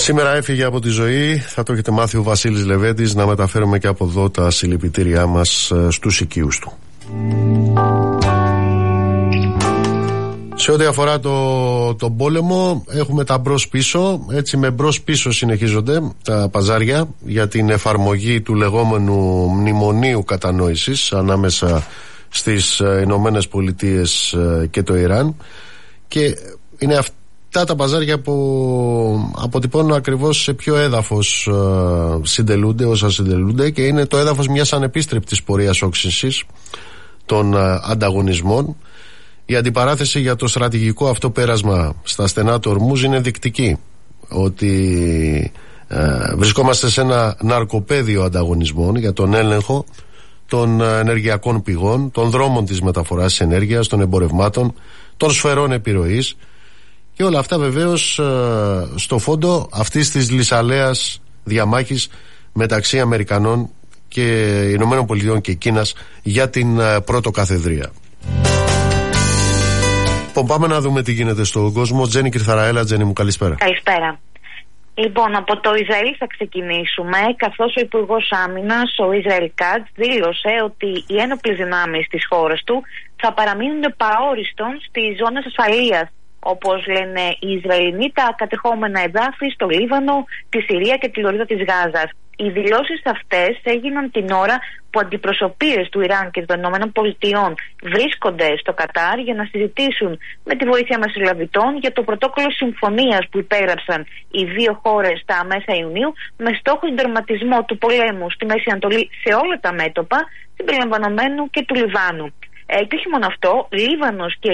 Σήμερα έφυγε από τη ζωή, θα το έχετε μάθει ο Βασίλης Λεβέντης, να μεταφέρουμε και από εδώ τα συλληπιτήριά μας στους οικείους του. Σε ό,τι αφορά τον πόλεμο, έχουμε τα μπρος-πίσω. Έτσι, με μπρος-πίσω συνεχίζονται τα παζάρια για την εφαρμογή του λεγόμενου μνημονίου κατανόησης ανάμεσα στις Ηνωμένες Πολιτείες και το Ιράν. Και είναι αυτά τα παζάρια που αποτυπώνουν ακριβώς σε ποιο έδαφος συντελούνται όσα συντελούνται, και είναι το έδαφος μιας ανεπίστρεπτης πορείας όξυνσης των ανταγωνισμών. Η αντιπαράθεση για το στρατηγικό αυτό πέρασμα στα στενά του Ορμούζ είναι ενδεικτική ότι βρισκόμαστε σε ένα ναρκοπαίδιο ανταγωνισμών για τον έλεγχο των ενεργειακών πηγών, των δρόμων της μεταφοράς της ενέργειας, των εμπορευμάτων, των σφαιρών επιρροής, και όλα αυτά βεβαίως στο φόντο αυτής της λυσαλέας διαμάχης μεταξύ Αμερικανών και Ηνωμένων Πολιτειών και Κίνας για την πρωτοκαθεδρία. Πάμε να δούμε τι γίνεται στον κόσμο. Τζέννη Κυρθαραέλα, Τζέννη μου, καλησπέρα. Καλησπέρα. Λοιπόν, από το Ισραήλ θα ξεκινήσουμε, καθώς ο Υπουργός Άμυνας, ο Ισραήλ Κάτς, δήλωσε ότι οι ένοπλες δυνάμεις της χώρας του θα παραμείνουν παρόριστον στις ζώνες ασφαλείας, όπως λένε οι Ισραηλινοί, τα κατεχόμενα εδάφη στο Λίβανο, τη Συρία και τη λωρίδα της Γάζας. Οι δηλώσεις αυτές έγιναν την ώρα που αντιπροσωπείες του Ιράν και των ΗΠΑ βρίσκονται στο Κατάρ για να συζητήσουν με τη βοήθεια μεσολαβητών για το πρωτόκολλο συμφωνίας που υπέγραψαν οι δύο χώρες τα μέσα Ιουνίου, με στόχο τον τερματισμό του πολέμου στη Μέση Ανατολή σε όλα τα μέτωπα, συμπεριλαμβανομένου και του Λιβάνου. Και όχι μόνο αυτό, Λίβανος και